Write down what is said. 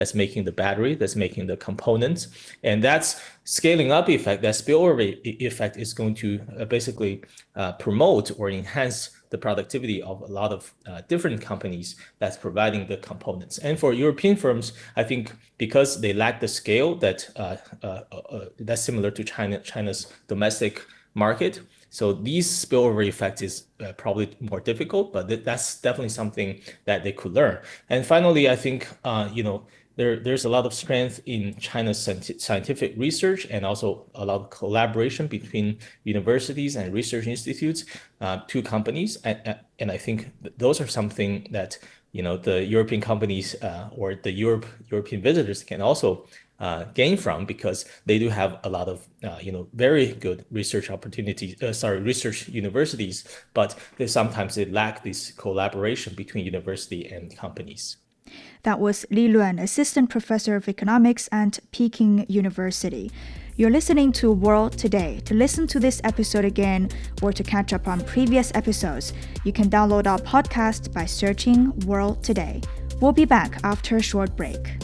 that's making the battery, that's making the components. And that's scaling up effect, that spillover effect is going to basically promote or enhance the productivity of a lot of different companies that's providing the components. And for European firms, I think because they lack the scale that's similar to China's domestic market. So these spillover effect is probably more difficult, but that's definitely something that they could learn. And finally, I think there's a lot of strength in China's scientific research and also a lot of collaboration between universities and research institutes to companies. And I think those are something that the European companies or the European visitors can also gain from, because they do have a lot of very good research opportunities, research universities, but sometimes they lack this collaboration between university and companies. That was Li Luan, Assistant Professor of Economics at Peking University. You're listening to World Today. To listen to this episode again or to catch up on previous episodes, you can download our podcast by searching World Today. We'll be back after a short break.